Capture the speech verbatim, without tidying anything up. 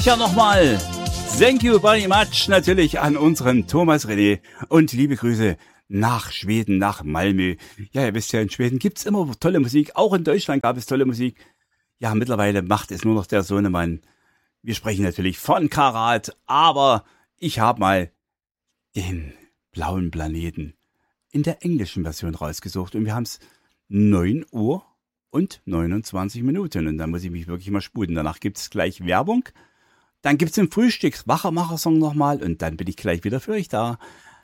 ja nochmal thank you very much natürlich an unseren Thomas René und liebe Grüße nach Schweden, nach Malmö. Ja, ihr wisst ja, in Schweden gibt's immer tolle Musik. Auch in Deutschland gab es tolle Musik. Ja, mittlerweile macht es nur noch der Sohnemann. Wir sprechen natürlich von Karat, aber ich habe mal den blauen Planeten in der englischen Version rausgesucht und wir haben es neun Uhr und neunundzwanzig Minuten und da muss ich mich wirklich mal sputen. Danach gibt es gleich Werbung, dann gibt es den Frühstücks-Wachermacher-Song nochmal und dann bin ich gleich wieder für euch da.